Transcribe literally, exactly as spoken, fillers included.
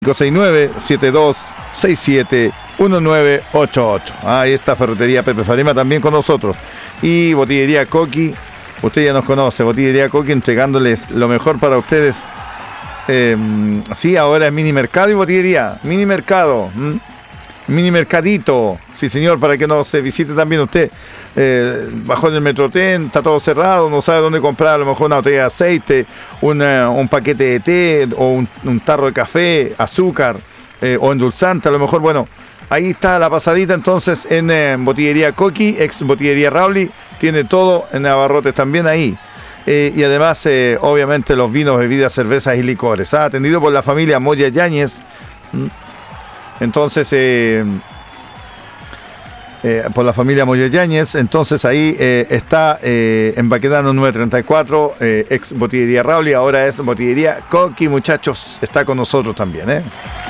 cinco seis nueve, siete dos seis siete, uno nueve ocho ocho. Ahí está Ferretería Pepe Farema también con nosotros. Y Botillería Coqui, usted ya nos conoce, Botillería Coqui entregándoles lo mejor para ustedes. Eh, sí, ahora es mini mercado y botillería, mini mercado, ¿m? Mini mercadito, sí señor, para que nos eh, visite también usted. Eh, bajó en el Metrotén, está todo cerrado, no sabe dónde comprar a lo mejor una botella de aceite, una, un paquete de té o un, un tarro de café, azúcar eh, o endulzante, a lo mejor, bueno, ahí está la pasadita entonces en eh, Botillería Coqui, ex Botillería Rauli, tiene todo en abarrotes también ahí. Eh, y además, eh, obviamente, los vinos, bebidas, cervezas y licores. ¿ah? Atendido por la familia Moya Yáñez. ¿Mm? Entonces, eh, eh, por la familia Moya Yáñez. Entonces, ahí eh, está eh, en Baquedano nueve treinta y cuatro, eh, ex Botillería Rauli. Ahora es Botillería Coqui, muchachos. Está con nosotros también, ¿eh?